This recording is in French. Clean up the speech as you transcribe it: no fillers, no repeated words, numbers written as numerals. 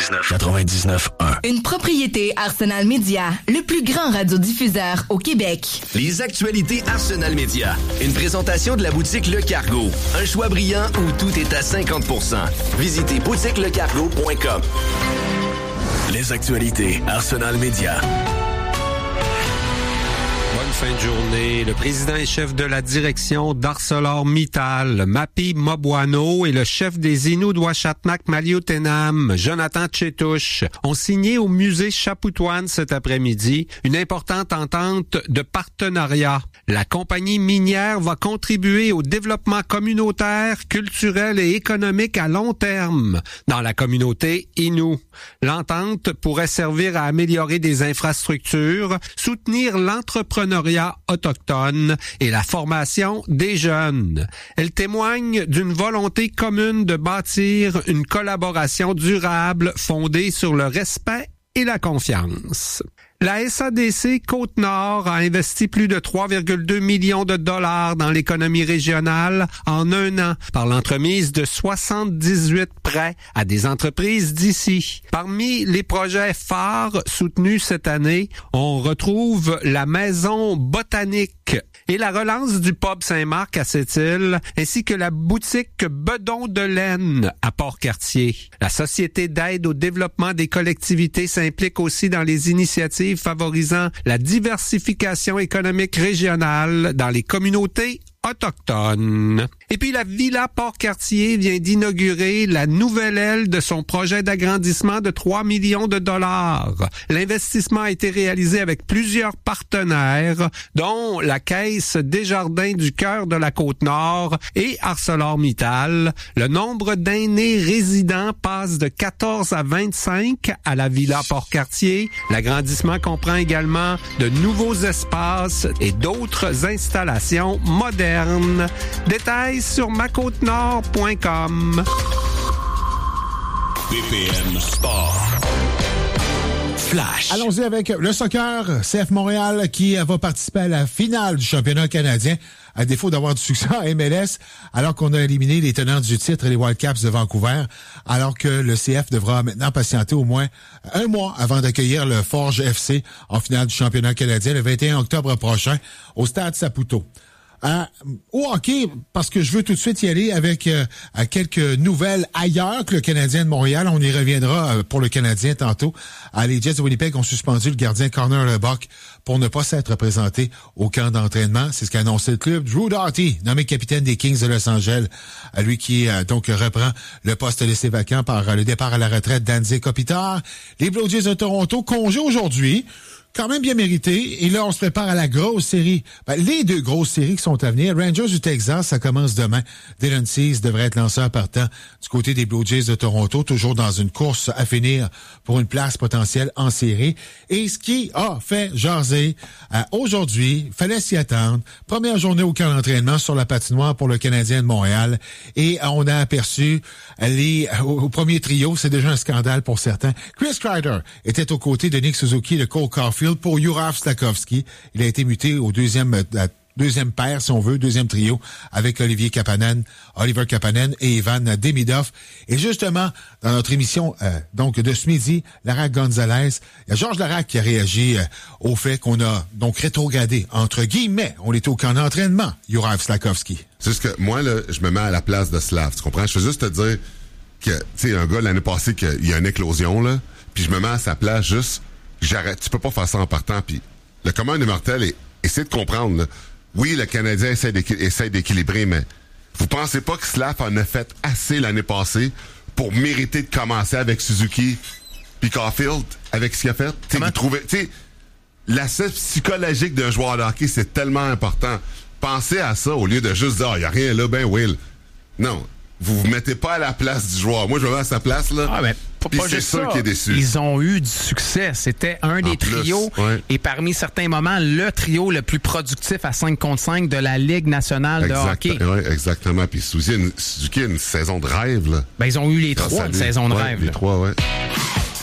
99.1. Une propriété Arsenal Média, le plus grand radiodiffuseur au Québec. Les actualités Arsenal Média. Une présentation de la boutique Le Cargo. Un choix brillant où tout est à 50%. Visitez boutiquelecargo.com. Les actualités Arsenal Média. Bonne fin de journée. Le président et chef de la direction d'ArcelorMittal, Mapi Mobwano, et le chef des Inuits de Ouachitmak Maliotenam, Jonathan Tchétouche, ont signé au musée Chapoutoine cet après-midi une importante entente de partenariat. La compagnie minière va contribuer au développement communautaire, culturel et économique à long terme dans la communauté Innu. L'entente pourrait servir à améliorer des infrastructures, soutenir l'entrepreneuriat autochtone et la formation des jeunes. Elle témoigne d'une volonté commune de bâtir une collaboration durable fondée sur le respect et la confiance. La SADC Côte-Nord a investi plus de 3,2 millions de dollars dans l'économie régionale en un an par l'entremise de 78 prêts à des entreprises d'ici. Parmi les projets phares soutenus cette année, on retrouve la Maison Botanique et la relance du pub Saint-Marc à Sept-Îles, ainsi que la boutique Bedon de Laine à Port-Cartier. La Société d'aide au développement des collectivités s'implique aussi dans les initiatives favorisant la diversification économique régionale dans les communautés autochtones. Et puis la Villa Port-Cartier vient d'inaugurer la nouvelle aile de son projet d'agrandissement de 3 millions de dollars. L'investissement a été réalisé avec plusieurs partenaires, dont la Caisse Desjardins du cœur de la Côte-Nord et ArcelorMittal. Le nombre d'aînés résidents passe de 14 à 25 à la Villa Port-Cartier. L'agrandissement comprend également de nouveaux espaces et d'autres installations modernes. Détails sur macôtenord.com. BPM Sport. Flash. Allons-y avec le soccer. CF Montréal qui va participer à la finale du championnat canadien à défaut d'avoir du succès en MLS, alors qu'on a éliminé les tenants du titre, les Wildcats de Vancouver, alors que le CF devra maintenant patienter au moins un mois avant d'accueillir le Forge FC en finale du championnat canadien le 21 octobre prochain au Stade Saputo. Au hockey, parce que je veux tout de suite y aller avec quelques nouvelles ailleurs que le Canadien de Montréal. On y reviendra pour le Canadien tantôt. Les Jets de Winnipeg ont suspendu le gardien Connor Lebock pour ne pas s'être présenté au camp d'entraînement. C'est ce qu'a annoncé le club. Drew Doughty, nommé capitaine des Kings de Los Angeles, lui qui donc reprend le poste laissé vacant par le départ à la retraite d'Anze Kopitar. Les Blue Jays de Toronto, congé aujourd'hui. Quand même bien mérité. Et là, on se prépare à la grosse série. Les deux grosses séries qui sont à venir. Rangers du Texas, ça commence demain. Dylan Cease devrait être lanceur partant du côté des Blue Jays de Toronto, toujours dans une course à finir pour une place potentielle en série. Et ce qui a fait jaser aujourd'hui, fallait s'y attendre. Première journée au camp d'entraînement sur la patinoire pour le Canadien de Montréal. Et on a aperçu au premier trio, c'est déjà un scandale pour certains. Chris Kreider était aux côtés de Nick Suzuki, de Cole Caulfield, pour Juraj Slafkovský. Il a été muté au deuxième paire, si on veut, deuxième trio, avec Oliver Kapanen et Ivan Demidov. Et justement, dans notre émission donc de ce midi, Larac Gonzalez, il y a Georges Larac qui a réagi au fait qu'on a donc rétrogradé, entre guillemets, on était au camp d'entraînement, Juraj Slafkovský. C'est juste que moi, là, je me mets à la place de Slav, tu comprends? Je veux juste te dire que, tu sais, un gars l'année passée, qu'il y a une éclosion, là, puis je me mets à sa place juste. J'arrête, tu peux pas faire ça en partant. Puis le commun des mortels, essaie de comprendre. Là. Oui, le Canadien essaie d'équilibrer, mais vous pensez pas que Slav en a fait assez l'année passée pour mériter de commencer avec Suzuki puis Caulfield avec ce qu'il a fait? L'aspect psychologique d'un joueur de hockey, c'est tellement important. Pensez à ça au lieu de juste dire, il y a rien là, ben Will. Non, vous vous mettez pas à la place du joueur. Moi, je me mets à sa place, là. Ah, ben, puis c'est sûr qu'il est déçu. Ils ont eu du succès. C'était un des trios, et parmi certains moments, le trio le plus productif à 5 contre 5 de la Ligue nationale de hockey. Oui, exactement. Puis Suzuki a une saison de rêve, là. Ben, ils ont eu les trois, une saison de rêve. Les trois, ouais.